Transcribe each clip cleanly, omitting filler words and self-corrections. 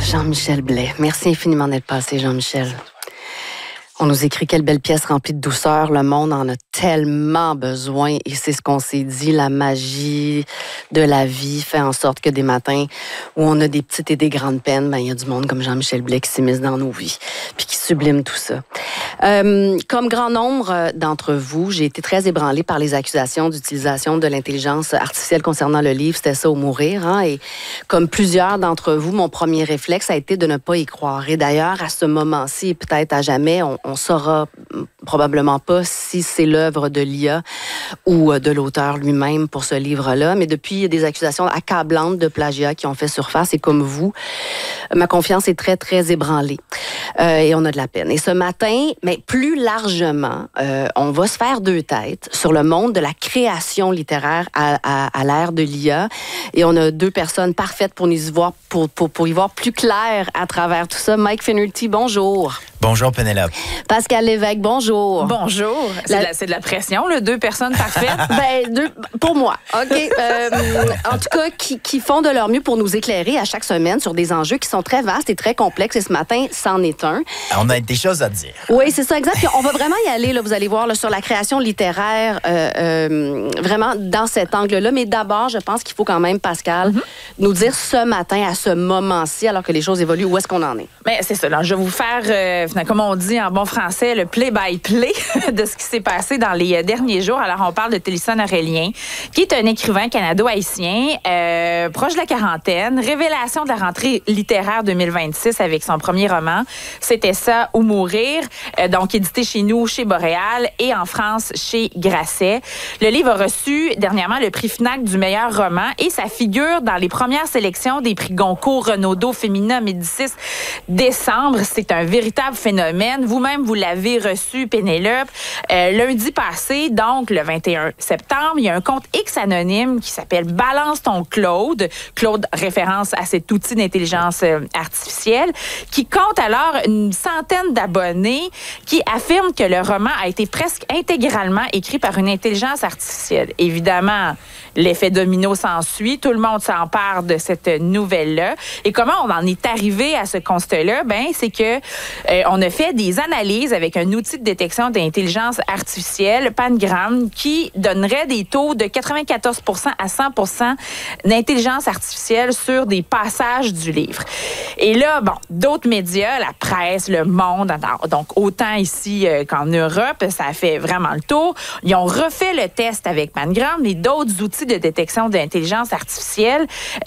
Jean-Michel Blais. Merci infiniment d'être passé, Jean-Michel. On nous écrit quelle belle pièce remplie de douceur. Le monde en a tellement besoin et c'est ce qu'on s'est dit. La magie de la vie fait en sorte que des matins où on a des petites et des grandes peines, il y a du monde comme Jean-Michel Blais qui s'immisce dans nos vies puis qui sublime tout ça. Comme grand nombre d'entre vous, j'ai été très ébranlée par les accusations d'utilisation de l'intelligence artificielle concernant le livre « C'était ça ou mourir ». Et comme plusieurs d'entre vous, mon premier réflexe a été de ne pas y croire. Et d'ailleurs, à ce moment-ci, et peut-être à jamais, on saura probablement pas si c'est l'œuvre de l'IA ou de l'auteur lui-même pour ce livre-là. Mais depuis, il y a des accusations accablantes de plagiat qui ont fait surface. Et comme vous, ma confiance est très, très ébranlée. Et on a de la peine. Et ce matin, mais plus largement, on va se faire deux têtes sur le monde de la création littéraire à l'ère de l'IA. Et on a deux personnes parfaites pour nous y voir, pour y voir plus clair à travers tout ça. Mike Finnerty, bonjour. Bonjour, Pénélope. Pascal Lévesque, bonjour. Bonjour. C'est de la pression, là, deux personnes parfaites. Pour moi, OK. En tout cas, qui font de leur mieux pour nous éclairer à chaque semaine sur des enjeux qui sont très vastes et très complexes. Et ce matin, c'en est un. On a des choses à dire. Oui, c'est ça, exact. Puis on va vraiment y aller, là, vous allez voir, là, sur la création littéraire, vraiment dans cet angle-là. Mais d'abord, je pense qu'il faut quand même, Pascal, nous dire ce matin, à ce moment-ci, alors que les choses évoluent, où est-ce qu'on en est? Bien, c'est ça. Alors, je vais vous faire, comme on dit en bon français, le play-by-play de ce qui s'est passé dans les derniers jours. Alors, on parle de Télésphore Aurélien, qui est un écrivain canado-haïtien, proche de la quarantaine, révélation de la rentrée littéraire 2026 avec son premier roman, C'était ça ou mourir, donc édité chez nous, chez Boréal, et en France, chez Grasset. Le livre a reçu dernièrement le prix FNAC du meilleur roman et ça figure dans les premières sélections des prix Goncourt, Renaudot, Femina, Médicis, décembre. C'est un véritable phénomène. Vous-même, vous l'avez reçu, Pénélope. Lundi passé, donc le 21 septembre, il y a un compte X anonyme qui s'appelle Balance ton Claude. Claude, référence à cet outil d'intelligence artificielle, qui compte alors une centaine d'abonnés qui affirment que le roman a été presque intégralement écrit par une intelligence artificielle. Évidemment, l'effet domino s'ensuit. Tout le monde s'empare de cette nouvelle-là. Et comment on en est arrivé à ce constat-là? C'est que on a fait des analyses avec un outil de détection d'intelligence artificielle, Pangram, qui donnerait des taux de 94% à 100% d'intelligence artificielle sur des passages du livre. Et là, d'autres médias, la presse, Le Monde, donc autant ici qu'en Europe, ça a fait vraiment le tour. Ils ont refait le test avec Pangram et d'autres outils de détection d'intelligence artificielle.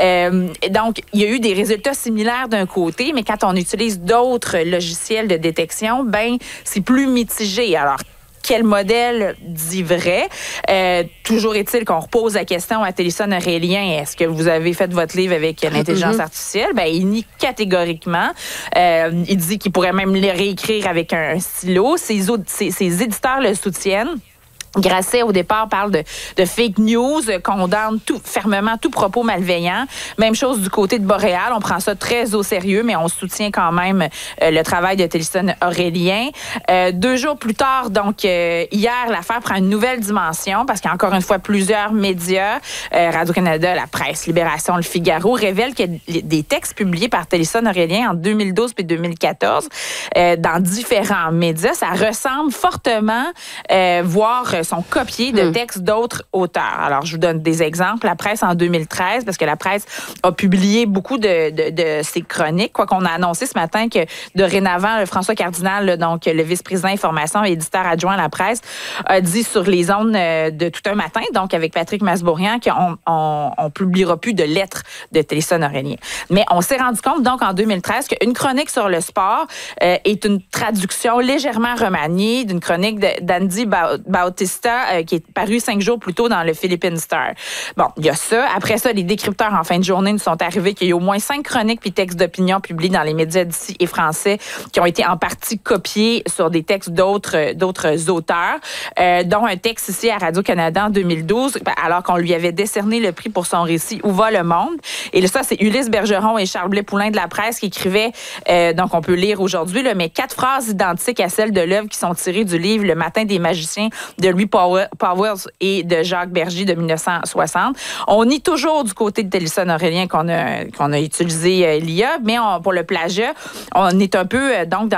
Donc, il y a eu des résultats similaires d'un côté, mais quand on utilise d'autres logiciels de détection, c'est plus mitigé. Alors, quel modèle dit vrai? Toujours est-il qu'on repose la question à Télésphore Aurélien, est-ce que vous avez fait votre livre avec l'intelligence artificielle? Il nie catégoriquement. Il dit qu'il pourrait même le réécrire avec un stylo. Ses éditeurs le soutiennent. Grasset, au départ, parle de fake news, condamne fermement tout propos malveillant. Même chose du côté de Boréal. On prend ça très au sérieux, mais on soutient quand même le travail de Télésphore Aurélien. 2 jours plus tard, donc hier, l'affaire prend une nouvelle dimension parce qu'encore une fois, plusieurs médias, Radio-Canada, la presse, Libération, Le Figaro, révèlent que des textes publiés par Télésphore Aurélien en 2012 puis 2014 dans différents médias, ça ressemble fortement, voire sont copiés de textes d'autres auteurs. Alors, je vous donne des exemples. La presse en 2013, parce que la presse a publié beaucoup de ses chroniques, quoi qu'on a annoncé ce matin que dorénavant, François Cardinal, donc le vice-président information et éditeur adjoint à la presse, a dit sur les ondes de Tout un matin, donc avec Patrick Masbourian, qu'on publiera plus de lettres de Télésphore Aurélien. Mais on s'est rendu compte, donc, en 2013, qu'une chronique sur le sport est une traduction légèrement remaniée d'une chronique d'Andy Bautista qui est paru 5 jours plus tôt dans le Philippine Star. Bon, il y a ça. Après ça, les décrypteurs en fin de journée nous sont arrivés qu'il y a au moins 5 chroniques puis textes d'opinion publiés dans les médias d'ici et français qui ont été en partie copiés sur des textes d'autres auteurs, dont un texte ici à Radio-Canada en 2012, alors qu'on lui avait décerné le prix pour son récit Où va le monde? Et là, ça, c'est Ulysse Bergeron et Charles Blais-Poulain de la presse qui écrivaient, donc on peut lire aujourd'hui, mais 4 phrases identiques à celles de l'œuvre qui sont tirées du livre Le matin des magiciens de Louis Louis Powers et de Jacques Bergier de 1960. On est toujours du côté de Télésphone-Aurélien qu'on a utilisé l'IA, mais pour le plagiat, on est un peu donc